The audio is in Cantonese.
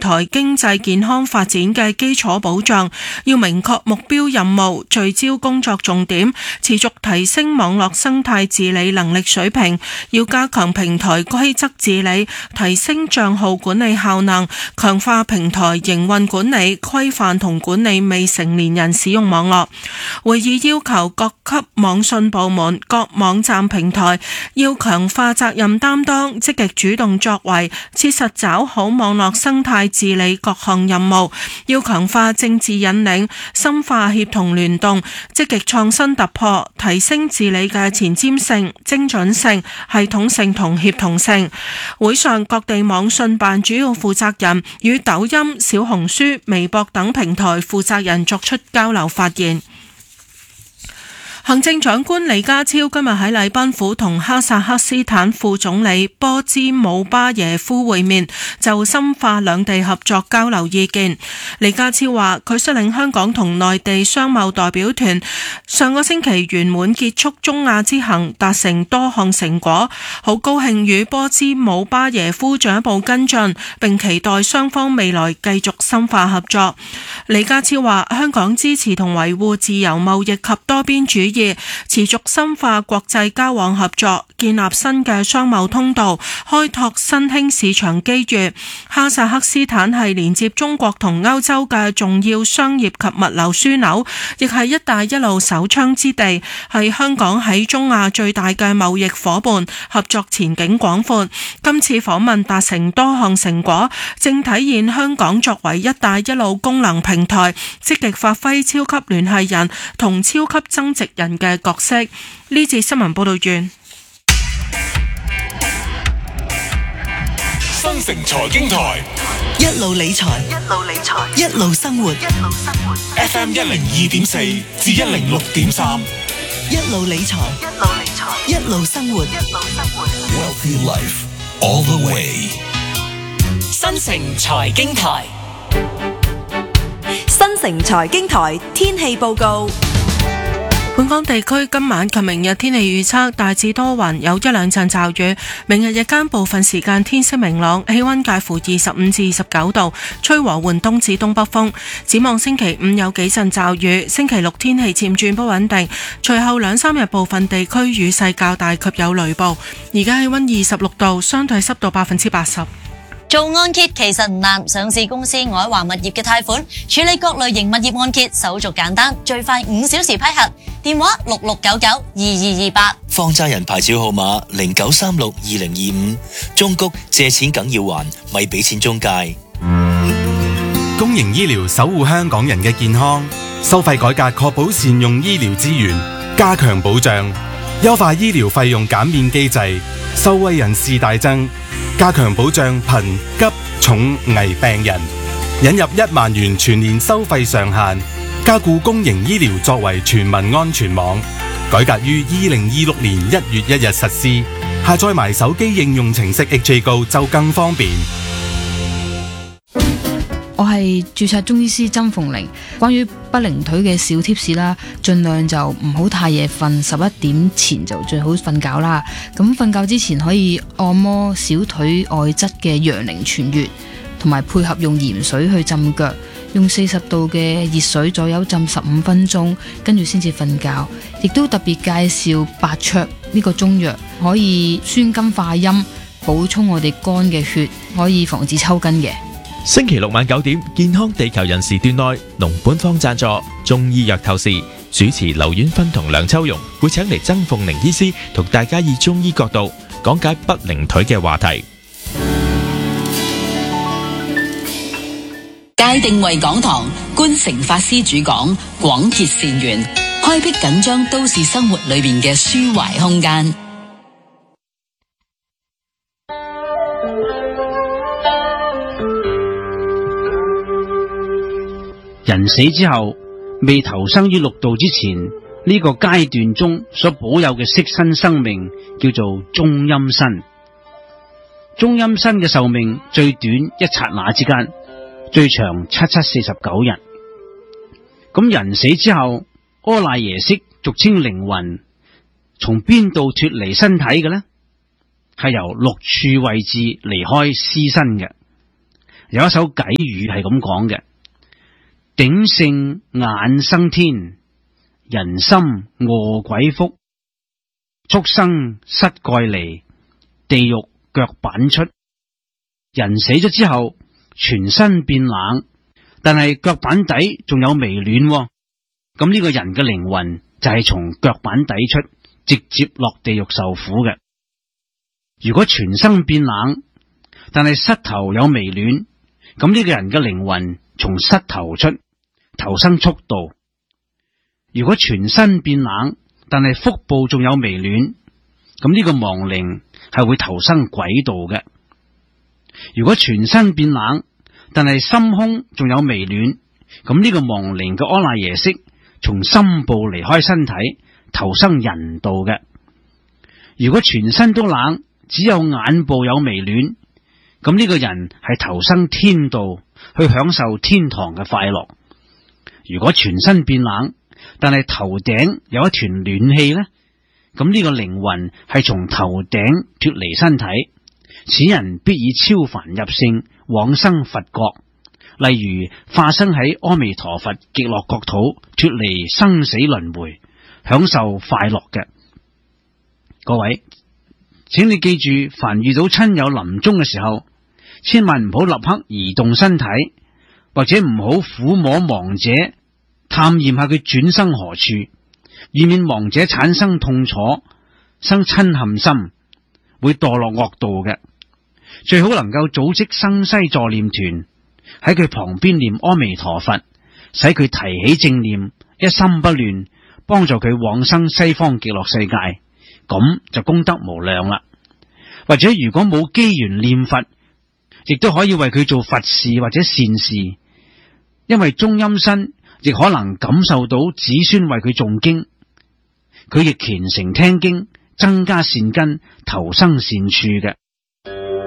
台經濟健康發展嘅基礎保障，要明確目標任務，聚焦工作重點，持續提升網絡生態治理能力水平，要加強平台規則治理，提升賬號管理效能，強化平台營運管理，規範同管理未成年人使用網絡。會議要求各級網信部門、各網站平台要強化責任擔當，積極主動作為，切實抓好網絡生態治理各項任務，要強化政治引領，深化協同聯動，積極創新突破，提升治理嘅前瞻性、精準性、系統性同協同性。會上，各地網信辦主要負責人與抖音、小紅書、微博等平台負責人作出交流發言。行政長官李家超今日喺禮賓府同哈薩克斯坦副總理波茲姆巴耶夫會面，就深化兩地合作交流意見。李家超話，佢率領香港同內地商貿代表團上個星期圓滿結束中亞之行，達成多項成果，好高興與波茲姆巴耶夫進一步跟進，並期待雙方未來繼續深化合作。李家超話，香港支持同維護自由貿易及多邊主義，持續深化國際交往合作，建立新嘅商貿通道，開拓新興市場機遇。哈薩克斯坦係連接中國同歐洲嘅重要商業及物流樞紐，亦係一帶一路首倡之地，係香港喺中亞最大嘅貿易夥伴，合作前景廣闊。今次訪問達成多項成果，正體現香港作為一帶一路功能平台，積極發揮超級聯繫人同超級增值人嘅角色。呢節新聞報道完。 新城財經台一路理財，一路生活。 FM 102.4至106.3， 一路理財，一路生活。 Wealthy Life all the way。 新城財經台， 新城財經台天氣報告。 本港地區今晚及明日天氣預測大致多雲，有一兩陣驟雨。明日日間部分時間天色明朗，氣溫介乎25至29度，吹和緩東至東北風。展望星期五有幾陣驟雨，星期六天氣漸轉不穩定，隨後兩三日部分地區雨勢較大及有雷暴。而家氣溫26度，相對濕度80%。 做按揭其實唔難，上市公司愛華物業嘅貸款處理各類型物業按揭手續簡單，最快5小時批核。電話66992228。 放債人牌照號碼09362025。中谷借錢梗要還，咪俾錢中介。 公營醫療守護香港人嘅健康，收費改革確保善用醫療資源，加強保障，優化醫療費用減免機制，受惠人士大增。加強保障貧急重危病人，引入1萬元全年收費上限，加固公營醫療作為全民安全網。改革於2026年1月1日實施，下載埋手機應用程式 HA Go 就更方便。 我係註冊中醫師曾鳳玲。關於不靈腿嘅小貼士啦，盡量就唔好太夜瞓，11點前就最好瞓覺啦。咁瞓覺之前可以按摩小腿外側嘅陽陵泉穴，同埋配合用鹽水去浸腳，用40度嘅熱水左右浸15分鐘，跟住先至瞓覺。亦都特別介紹白芍呢個中藥，可以酸甘化陰，補充我哋肝嘅血，可以防止抽筋嘅。 星期六晚9點，健康地球人時段內，農本方贊助中醫藥透視，主持劉婉芬同梁秋容會請嚟曾鳳玲醫師同大家以中醫角度講解不靈腿嘅話題。 界定為講堂，觀誠法師主講，廣結善緣，開闢緊張都市生活裏面嘅抒懷空間。 人死之後，未投生於六道之前，呢個階段中所保有嘅色身生命叫做中陰身。中陰身嘅壽命最短一剎那之間，最長7749日。咁人死之後，阿賴耶識俗稱靈魂，從邊度脫離身體嘅呢？係由6處位置離開屍身嘅。 有一首偈語係咁講嘅：頂聖眼生天，人心餓鬼腹，畜生膝蓋離，地獄腳板出。人死咗之後，全身變冷，但係腳板底仲有微暖喎。咁呢個人嘅靈魂就係從腳板底出，直接落地獄受苦嘅。如果全身變冷，但係膝頭有微暖，咁呢個人嘅靈魂從膝頭出，投生畜道。如果全身變冷，但係腹部仲有微暖，咁呢個亡靈係會投生鬼道嘅。如果全身變冷，但係心胸仲有微暖，咁呢個亡靈嘅阿賴耶識從心部離開身體，投生人道嘅。如果全身都冷，只有眼部有微暖，咁呢個人係投生天道，去享受天堂嘅快樂。如果全身變冷，但係頭頂有一團暖氣呢，咁呢個靈魂係從頭頂脫離身體，此人必以超凡入聖，往生佛國。例如化身喺阿彌陀佛極樂國土，脫離生死輪迴，享受快樂嘅。各位，請你記住，凡遇到親友臨終嘅時候，千萬唔好立刻移動身體，或者唔好撫摸亡者，探驗下佢轉生何處，以免亡者產生痛楚，生嗔恨心，會墮落惡道嘅。最好能夠組織生西助念團，喺佢旁邊念阿彌陀佛，使佢提起正念，一心不亂，幫助佢往生西方極樂世界，咁就功德無量啦。或者如果冇機緣念佛，亦都可以為佢做佛事或者善事，因為中陰身亦可能感受到子孫為佢誦經，佢亦虔誠聽經，增加善根，投生善處嘅。